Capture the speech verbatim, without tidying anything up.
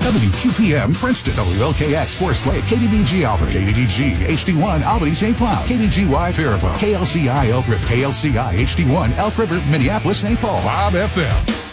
W Q P M, Princeton. W L K X, Forest Lake. K D D G, Albany. K D D G, H D one, Albany, Saint Cloud. K D G Y, Faribault. K L C I, Elk River. K L C I, H D one, Elk River, Minneapolis, Saint Paul. Bob F M.